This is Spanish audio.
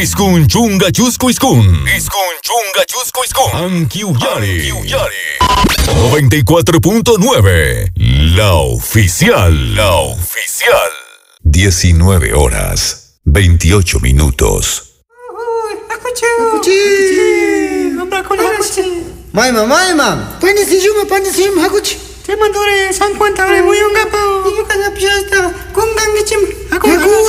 Iskun chunga chusco iskun. Iskun chunga chusco iskun. Ankiuyare. 94.9. La oficial. La oficial. 19 horas, 28 minutos. 마이마 반드시 하고치 대만 노래 상권 타오래 무용가빠 이거 가자 피하다 건강기침 하고